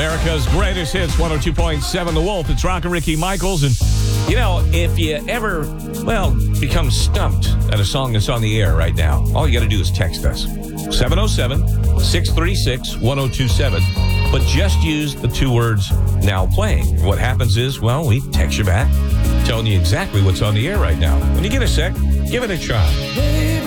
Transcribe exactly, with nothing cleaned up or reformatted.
America's greatest hits, one oh two point seven The Wolf. It's Rock and Ricky Michaels. And, you know, if you ever, well, become stumped at a song that's on the air right now, all you got to do is text us. seven oh seven, six three six, one oh two seven. But just use the two words, now playing. What happens is, well, we text you back, telling you exactly what's on the air right now. When you get a sec, give it a try.